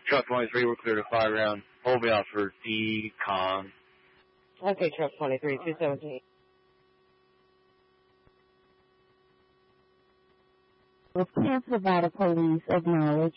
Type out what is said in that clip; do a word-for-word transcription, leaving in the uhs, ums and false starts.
Truck twenty-three, we're clear to fire round. Hold me out for decon. Okay, truck twenty-three, two seventeen. With Tampa Nevada Police, acknowledge.